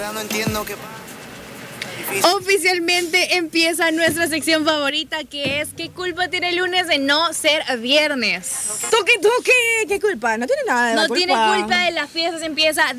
No entiendo qué pasa. Oficialmente empieza nuestra sección favorita, que es ¿qué culpa tiene el lunes de no ser viernes? ¿Tú qué culpa? No tiene nada de No la culpa. tiene culpa de las fiestas, empieza